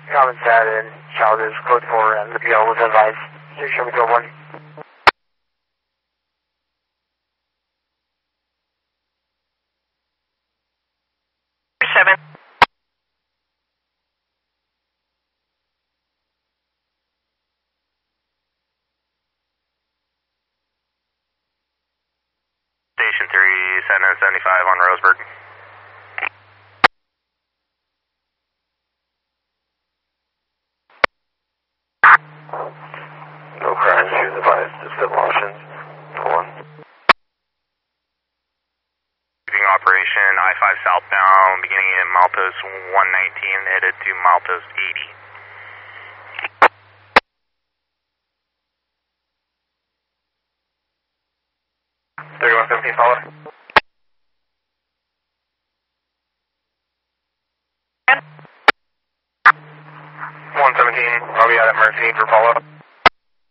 Common sat and child is code 4 and the PL was advised. Show me go 1. Station 3, Sentinel 75 on Roseburg. No crimes, use advised, civil options, 1. Keeping operation I-5 southbound, beginning at milepost 119, headed to milepost 80. Follow. 117, I'll be out at Mercy for follow-up.